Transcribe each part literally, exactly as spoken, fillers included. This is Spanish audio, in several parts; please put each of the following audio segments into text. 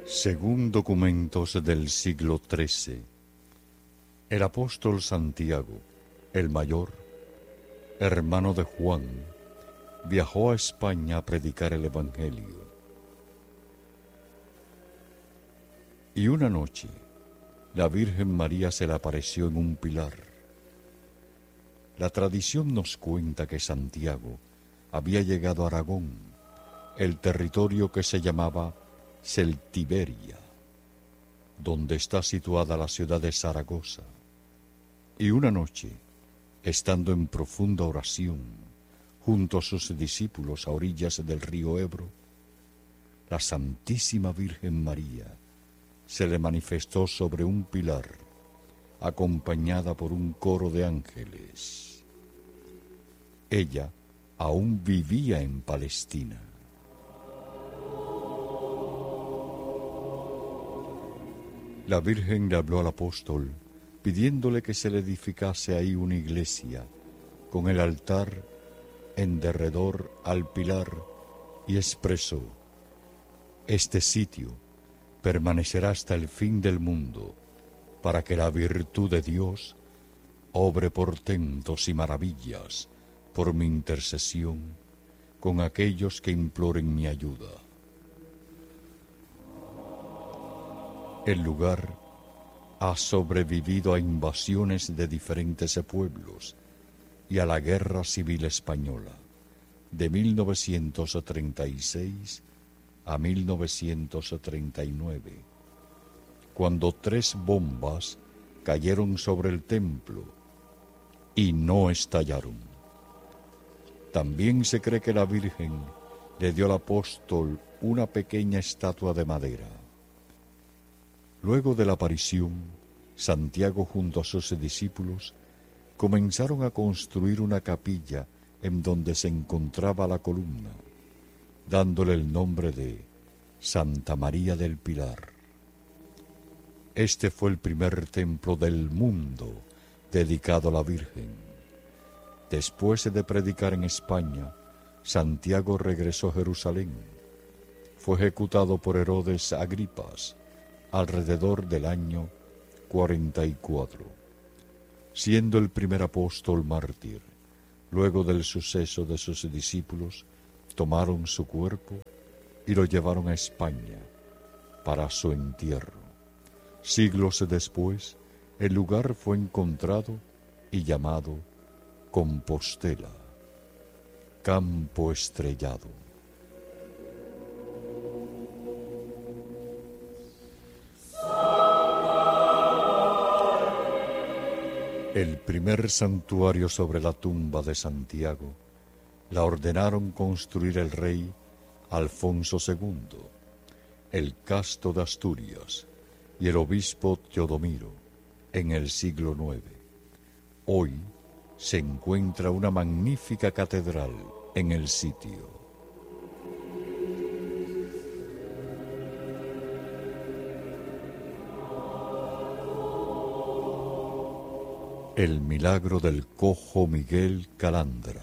Según documentos del siglo trece, el apóstol Santiago, el mayor, hermano de Juan, viajó a España a predicar el Evangelio. Y una noche, la Virgen María se le apareció en un pilar. La tradición nos cuenta que Santiago había llegado a Aragón, el territorio que se llamaba Celtiberia, donde está situada la ciudad de Zaragoza. Y una noche, estando en profunda oración, junto a sus discípulos a orillas del río Ebro, la Santísima Virgen María se le manifestó sobre un pilar, acompañada por un coro de ángeles. Ella aún vivía en Palestina. La Virgen le habló al apóstol, pidiéndole que se le edificase ahí una iglesia, con el altar en derredor al pilar, y expresó: este sitio permanecerá hasta el fin del mundo, para que la virtud de Dios obre portentos y maravillas por mi intercesión con aquellos que imploren mi ayuda. El lugar ha sobrevivido a invasiones de diferentes pueblos y a la Guerra Civil Española de mil novecientos treinta y seis a mil novecientos treinta y nueve, cuando tres bombas cayeron sobre el templo y no estallaron. También se cree que la Virgen le dio al apóstol una pequeña estatua de madera. Luego de la aparición, Santiago junto a sus discípulos comenzaron a construir una capilla en donde se encontraba la columna, dándole el nombre de Santa María del Pilar. Este fue el primer templo del mundo dedicado a la Virgen. Después de predicar en España, Santiago regresó a Jerusalén. Fue ejecutado por Herodes Agripas alrededor del año cuarenta y cuatro, siendo el primer apóstol mártir. Luego del suceso de sus discípulos, tomaron su cuerpo y lo llevaron a España para su entierro. Siglos después, el lugar fue encontrado y llamado Compostela, Campo Estrellado. El primer santuario sobre la tumba de Santiago la ordenaron construir el rey Alfonso segundo, el Casto de Asturias y el obispo Teodomiro en el siglo nueve. Hoy se encuentra una magnífica catedral en el sitio. El milagro del cojo Miguel Calandra.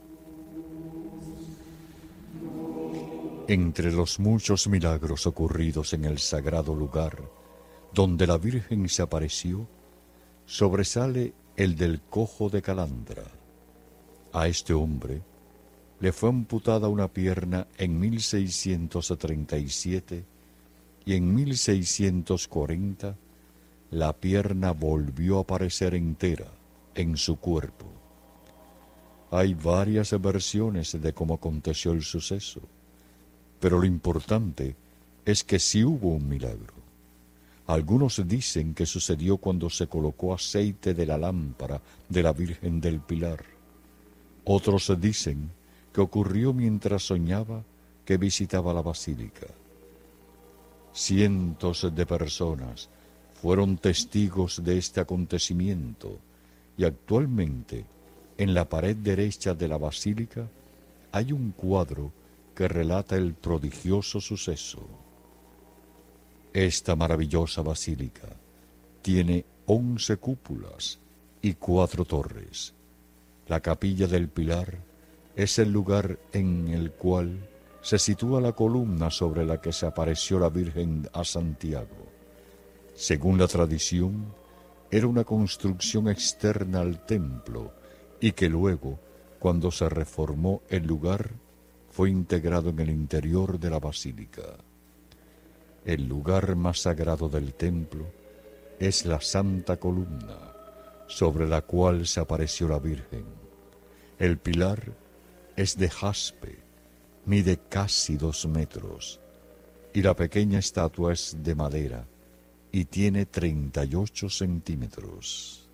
Entre los muchos milagros ocurridos en el sagrado lugar donde la Virgen se apareció, sobresale el del cojo de Calandra. A este hombre le fue amputada una pierna en mil seiscientos treinta y siete y en mil seiscientos cuarenta la pierna volvió a aparecer entera en su cuerpo. Hay varias versiones de cómo aconteció el suceso, pero lo importante es que sí hubo un milagro. Algunos dicen que sucedió cuando se colocó aceite de la lámpara de la Virgen del Pilar. Otros dicen que ocurrió mientras soñaba que visitaba la basílica. Cientos de personas fueron testigos de este acontecimiento y actualmente en la pared derecha de la basílica hay un cuadro que relata el prodigioso suceso. Esta maravillosa basílica tiene once cúpulas y cuatro torres. La capilla del Pilar es el lugar en el cual se sitúa la columna sobre la que se apareció la Virgen a Santiago. Según la tradición, era una construcción externa al templo y que luego, cuando se reformó el lugar, fue integrado en el interior de la basílica. El lugar más sagrado del templo es la Santa Columna, sobre la cual se apareció la Virgen. El pilar es de jaspe, mide casi dos metros, y la pequeña estatua es de madera y tiene treinta y ocho centímetros.